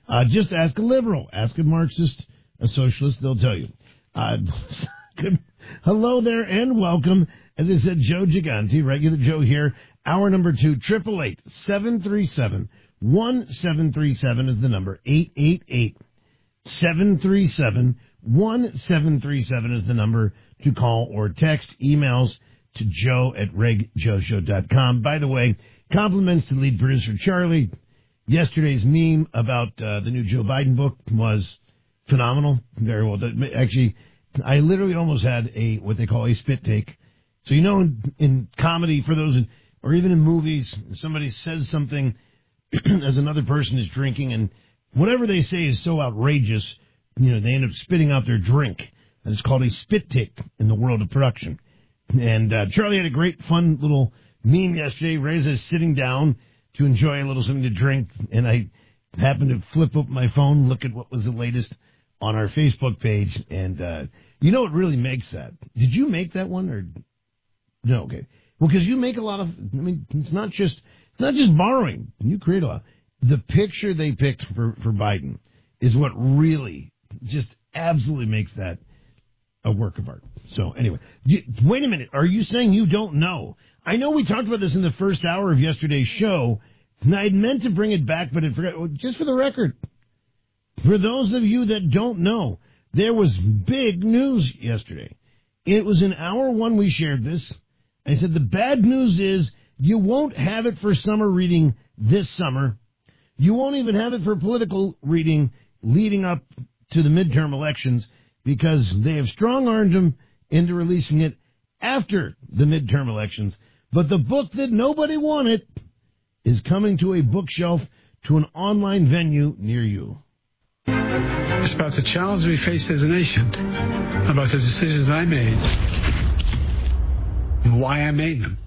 Just ask a liberal. Ask a Marxist, a socialist. They'll tell you. Hello there and welcome. As I said, Joe Gigante, regular Joe here. Hour number 2, 888-737-1737 is the number. 888-737-1737 is the number to call or text. Emails to joe@regjoeshow.com. By the way, compliments to lead producer Charlie. Yesterday's meme about the new Joe Biden book was phenomenal. Very well done. Actually, I literally almost had what they call a spit take. So, in comedy, for those, or even in movies, somebody says something as another person is drinking, and whatever they say is so outrageous, they end up spitting out their drink. And it's called a spit take in the world of production. And Charlie had a great, fun little meme yesterday. Reza's sitting down to enjoy a little something to drink, and I happened to flip up my phone, look at what was the latest on our Facebook page, and what really makes that? Did you make that one, or no? Okay, well, because you make a lot of. It's not just borrowing. You create a lot. The picture they picked for Biden is what really just absolutely makes that a work of art. So anyway, wait a minute. Are you saying you don't know? I know we talked about this in the first hour of yesterday's show, and I had meant to bring it back, but I forgot. Just for the record, for those of you that don't know, there was big news yesterday. It was in hour 1 we shared this. I said the bad news is you won't have it for summer reading this summer. You won't even have it for political reading leading up to the midterm elections because they have strong-armed them into releasing it after the midterm elections. But the book that nobody wanted is coming to a bookshelf to an online venue near you. It's about the challenge we face as a nation, about the decisions I made, and why I made them.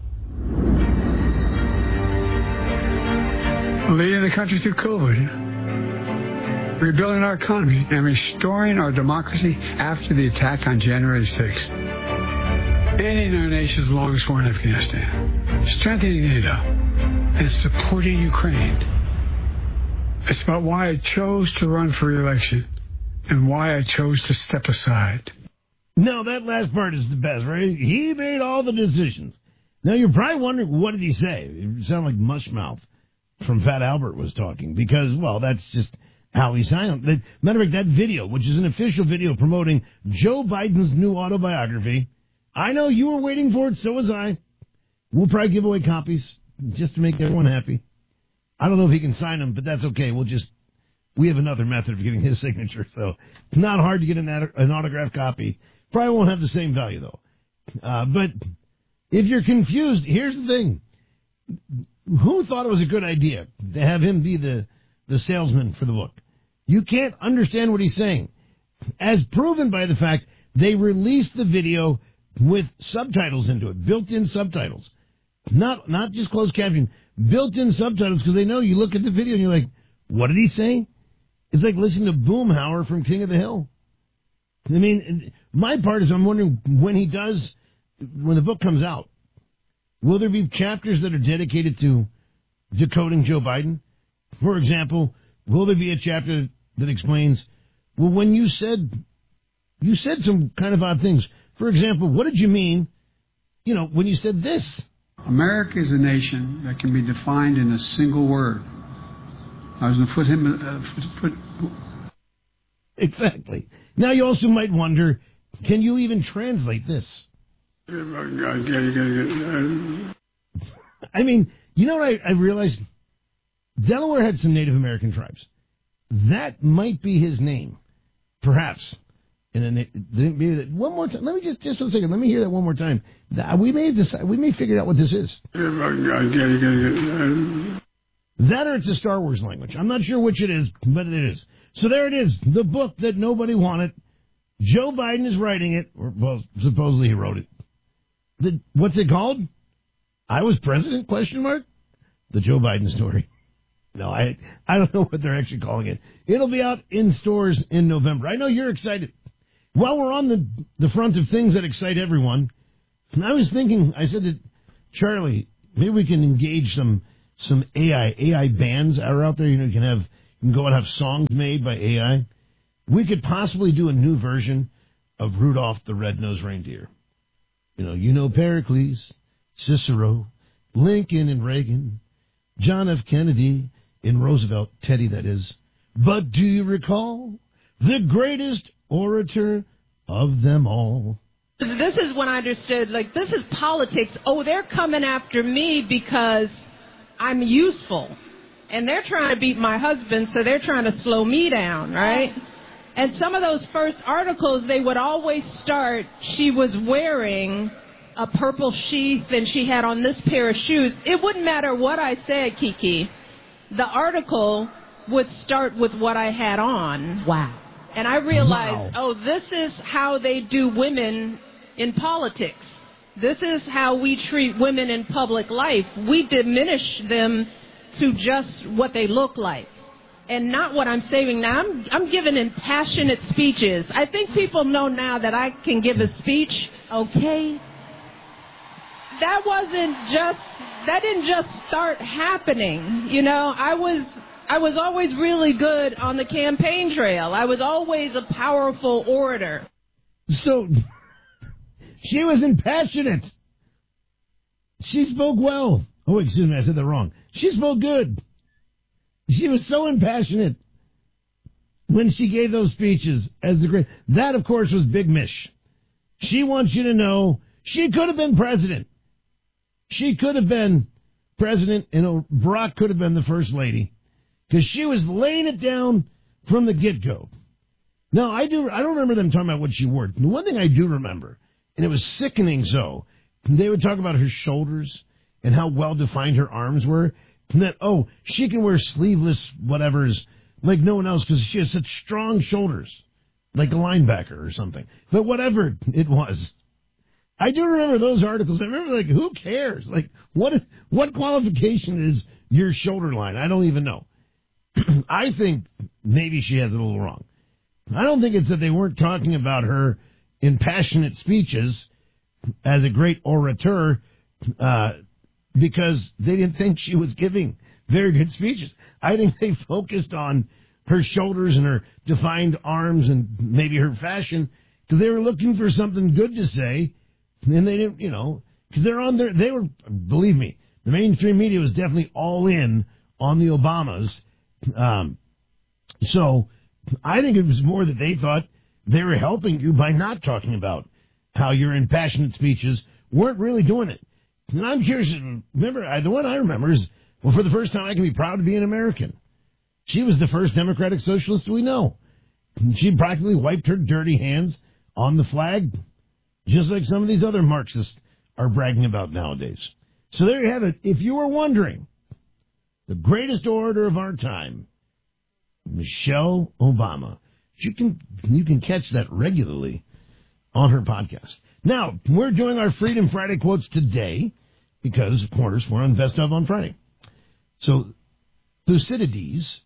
Leading the country through COVID, rebuilding our economy, and restoring our democracy after the attack on January 6th. Ending our nation's longest war in Afghanistan, strengthening NATO, and supporting Ukraine. It's about why I chose to run for re-election and why I chose to step aside. No, that last part is the best, right? He made all the decisions. Now, you're probably wondering, what did he say? It sounded like Mushmouth from Fat Albert was talking because, well, that's just how he sounded. Matter of fact, that video, which is an official video promoting Joe Biden's new autobiography, I know you were waiting for it, so was I. We'll probably give away copies just to make everyone happy. I don't know if he can sign them, but that's okay. We have another method of getting his signature, so it's not hard to get an autographed copy. Probably won't have the same value, though. But if you're confused, here's the thing. Who thought it was a good idea to have him be the salesman for the book? You can't understand what he's saying. As proven by the fact they released the video with subtitles into it, built-in subtitles. Not just closed caption, built-in subtitles, because they know you look at the video and you're like, what did he say? It's like listening to Boomhauer from King of the Hill. My part is I'm wondering when the book comes out, will there be chapters that are dedicated to decoding Joe Biden? For example, will there be a chapter that explains, well, when you said some kind of odd things. For example, what did you mean, when you said this? America is a nation that can be defined in a single word. I was going to put him... Exactly. Now you also might wonder, can you even translate this? I what I realized? Delaware had some Native American tribes. That might be his name, perhaps. And then one more time. Let me just a second. Let me hear that one more time. We may figure out what this is. That or it's a Star Wars language. I'm not sure which it is, but it is. So there it is. The book that nobody wanted. Joe Biden is writing it, or well, supposedly he wrote it. What's it called? I Was President? ? The Joe Biden story. No, I don't know what they're actually calling it. It'll be out in stores in November. I know you're excited. While we're on the front of things that excite everyone, I was thinking, I said to Charlie, maybe we can engage some AI bands are out there. You can have and go and have songs made by AI, we could possibly do a new version of Rudolph the Red-Nosed Reindeer. You know Pericles, Cicero, Lincoln and Reagan, John F. Kennedy and Roosevelt, Teddy that is. But do you recall the greatest orator of them all? This is when I understood, this is politics. Oh, they're coming after me because I'm useful. And they're trying to beat my husband, so they're trying to slow me down, right? And some of those first articles, they would always start, she was wearing a purple sheath and she had on this pair of shoes. It wouldn't matter what I said, Kiki. The article would start with what I had on. Wow. And I realized, this is how they do women in politics. This is how we treat women in public life. We diminish them to just what they look like and not what I'm saying now. I'm giving impassionate speeches. I think people know now that I can give a speech, okay? That didn't just start happening. I was always really good on the campaign trail. I was always a powerful orator. So, she was impassionate. She spoke well. Oh, excuse me, I said that wrong. She spoke good. She was so impassionate when she gave those speeches as the great. That, of course, was Big Mish. She wants you to know she could have been president. She could have been president, and Barack could have been the first lady, because she was laying it down from the get-go. Now, I don't remember them talking about what she wore. The one thing I do remember, and it was sickening so, they would talk about her shoulders and how well-defined her arms were, and that, she can wear sleeveless whatevers like no one else because she has such strong shoulders, like a linebacker or something. But whatever it was, I do remember those articles. I remember, who cares? What qualification is your shoulder line? I don't even know. I think maybe she has it a little wrong. I don't think it's that they weren't talking about her in passionate speeches as a great orator because they didn't think she was giving very good speeches. I think they focused on her shoulders and her defined arms and maybe her fashion because they were looking for something good to say. And they didn't, because they're on there. They were, believe me, the mainstream media was definitely all in on the Obamas. So I think it was more that they thought they were helping you by not talking about how your impassionate speeches weren't really doing it. And I'm curious, remember, the one I remember is, for the first time I can be proud to be an American. She was the first democratic socialist we know. She practically wiped her dirty hands on the flag, just like some of these other Marxists are bragging about nowadays. So there you have it. If you were wondering, the greatest orator of our time, Michelle Obama. You can catch that regularly on her podcast. Now, we're doing our Freedom Friday quotes today because, of course, we're on Best Of on Friday. So, Thucydides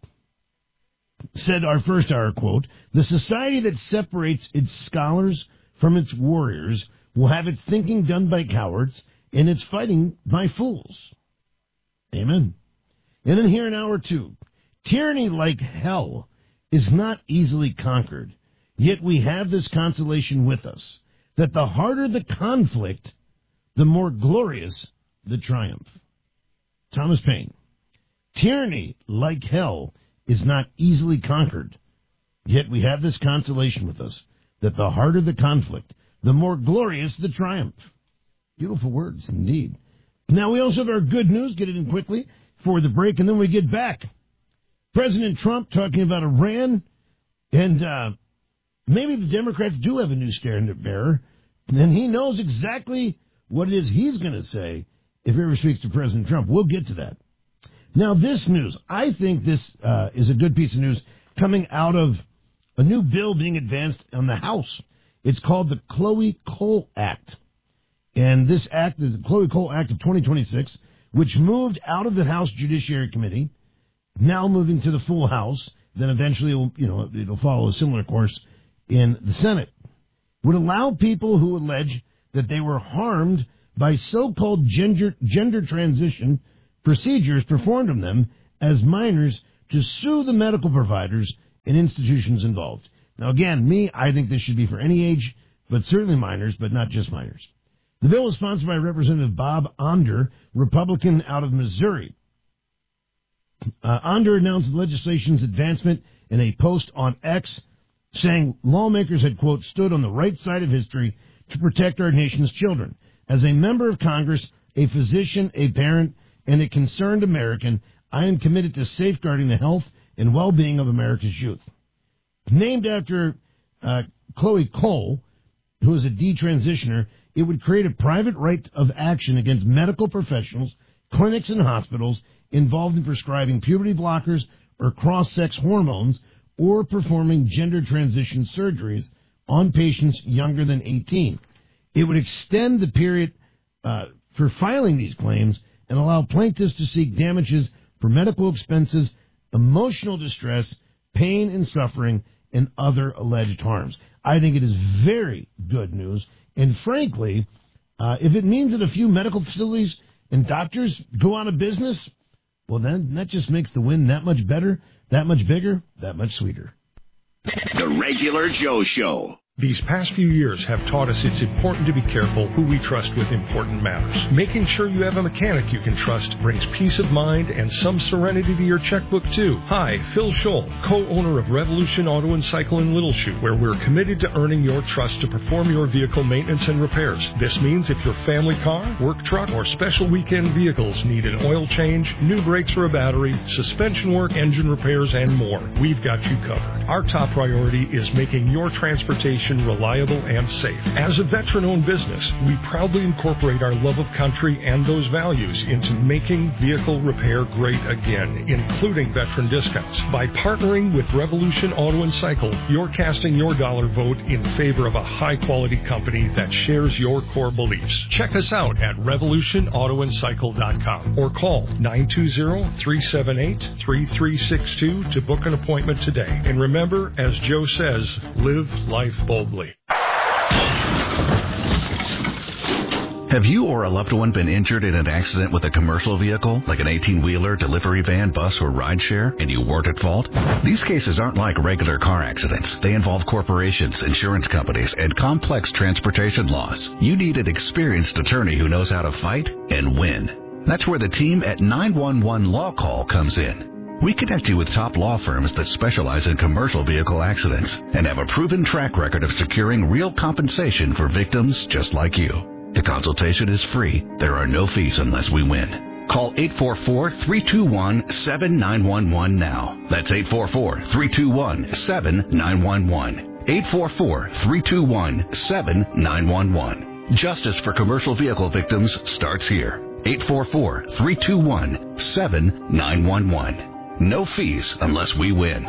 said our first hour quote, "The society that separates its scholars from its warriors will have its thinking done by cowards and its fighting by fools." Amen. And then here in hour two, "Tyranny like hell is not easily conquered, yet we have this consolation with us, that the harder the conflict, the more glorious the triumph." Thomas Paine. "Tyranny like hell is not easily conquered, yet we have this consolation with us, that the harder the conflict, the more glorious the triumph." Beautiful words, indeed. Now, we also have our good news. Get it in quickly for the break, and then we get back. President Trump talking about Iran, and maybe the Democrats do have a new standard bearer, and he knows exactly what it is he's going to say if he ever speaks to President Trump. We'll get to that. Now, this news, I think this is a good piece of news coming out of a new bill being advanced on the House. It's called the Chloe Cole Act. And this act is the Chloe Cole Act of 2026, which moved out of the House Judiciary Committee, now moving to the full House. Then eventually it'll follow a similar course in the Senate. Would allow people who allege that they were harmed by so-called gender transition procedures performed on them as minors to sue the medical providers and institutions involved. Now, again, I think this should be for any age, but certainly minors, but not just minors. The bill was sponsored by Representative Bob Onder, Republican out of Missouri. Onder announced the legislation's advancement in a post on X, saying lawmakers had, quote, stood on the right side of history to protect our nation's children. As a member of Congress, a physician, a parent, and a concerned American, I am committed to safeguarding the health and well-being of America's youth. Named after Chloe Cole, who is a detransitioner, it would create a private right of action against medical professionals, clinics, and hospitals involved in prescribing puberty blockers or cross-sex hormones or performing gender transition surgeries on patients younger than 18. It would extend the period for filing these claims and allow plaintiffs to seek damages for medical expenses, emotional distress, pain and suffering, and other alleged harms. I think it is very good news. And frankly, if it means that a few medical facilities and doctors go out of business, well, then that just makes the win that much better, that much bigger, that much sweeter. The Regular Joe Show. These past few years have taught us it's important to be careful who we trust with important matters. Making sure you have a mechanic you can trust brings peace of mind and some serenity to your checkbook, too. Hi, Phil Scholl, co-owner of Revolution Auto and Cycle in Little Chute, where we're committed to earning your trust to perform your vehicle maintenance and repairs. This means if your family car, work truck, or special weekend vehicles need an oil change, new brakes or a battery, suspension work, engine repairs, and more, we've got you covered. Our top priority is making your transportation reliable and safe. As a veteran-owned business, we proudly incorporate our love of country and those values into making vehicle repair great again, including veteran discounts. By partnering with Revolution Auto and Cycle, you're casting your dollar vote in favor of a high-quality company that shares your core beliefs. Check us out at revolutionautoandcycle.com or call 920-378-3362 to book an appointment today. And remember, as Joe says, live life boldly. Have you or a loved one been injured in an accident with a commercial vehicle, like an 18-wheeler, delivery van, bus, or rideshare, and you weren't at fault? These cases aren't like regular car accidents. They involve corporations, insurance companies, and complex transportation laws. You need an experienced attorney who knows how to fight and win. That's where the team at 911 Law Call comes in. We connect you with top law firms that specialize in commercial vehicle accidents and have a proven track record of securing real compensation for victims just like you. The consultation is free. There are no fees unless we win. Call 844-321-7911 now. That's 844-321-7911. 844-321-7911. Justice for commercial vehicle victims starts here. 844-321-7911. No fees unless we win.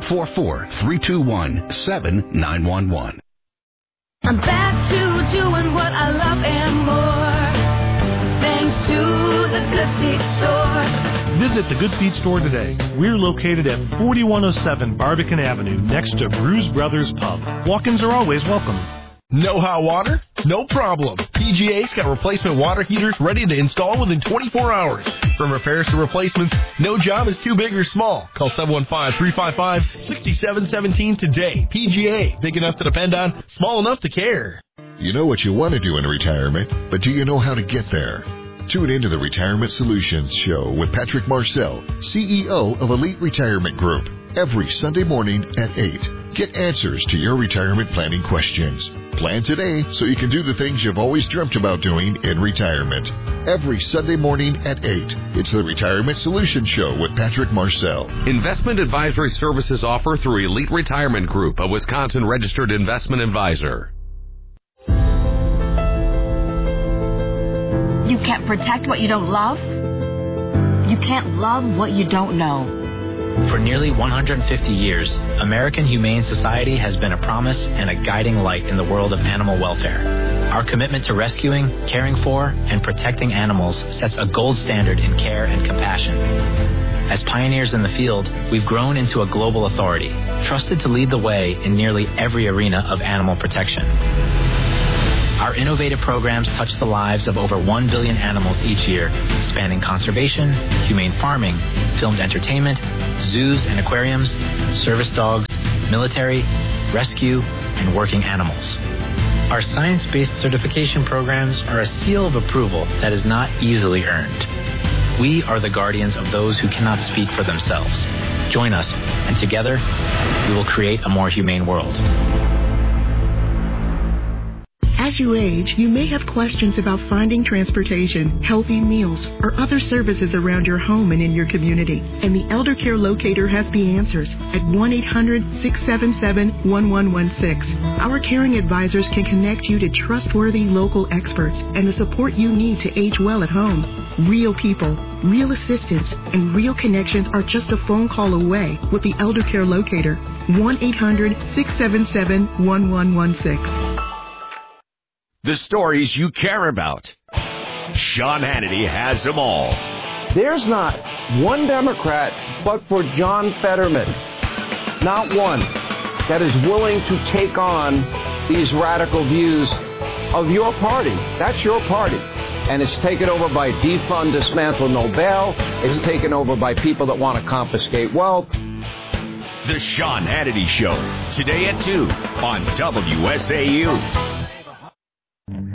844-321-7911. I'm back to doing what I love and more, thanks to the Good Feet Store. Visit the Good Feet Store today. We're located at 4107 Barbican Avenue, next to Brews Brothers Pub. Walk-ins are always welcome. No hot water? No problem. PGA's got replacement water heaters ready to install within 24 hours. From repairs to replacements, no job is too big or small. Call 715-355-6717 today. PGA, big enough to depend on, small enough to care. You know what you want to do in retirement, but do you know how to get there? Tune into the Retirement Solutions Show with Patrick Marcel, CEO of Elite Retirement Group, every Sunday morning at 8. Get answers to your retirement planning questions. Plan today so you can do the things you've always dreamt about doing in retirement. Every Sunday morning at 8. It's the Retirement Solutions Show with Patrick Marcel. Investment advisory services offered through Elite Retirement Group, a Wisconsin registered investment advisor. You can't protect what you don't love. You can't love what you don't know. For nearly 150 years, American Humane Society has been a promise and a guiding light in the world of animal welfare. Our commitment to rescuing, caring for, and protecting animals sets a gold standard in care and compassion. As pioneers in the field, we've grown into a global authority, trusted to lead the way in nearly every arena of animal protection. Our innovative programs touch the lives of over 1 billion animals each year, spanning conservation, humane farming, filmed entertainment, zoos and aquariums, service dogs, military, rescue, and working animals. Our science-based certification programs are a seal of approval that is not easily earned. We are the guardians of those who cannot speak for themselves. Join us, and together, we will create a more humane world. As you age, you may have questions about finding transportation, healthy meals, or other services around your home and in your community. And the Elder Care Locator has the answers at 1-800-677-1116. Our caring advisors can connect you to trustworthy local experts and the support you need to age well at home. Real people, real assistance, and real connections are just a phone call away with the Elder Care Locator. 1-800-677-1116. The stories you care about. Sean Hannity has them all. There's not one Democrat but for John Fetterman, not one, that is willing to take on these radical views of your party. That's your party. And it's taken over by defund, dismantle, no bail. It's taken over by people that want to confiscate wealth. The Sean Hannity Show, today at 2 on WSAU.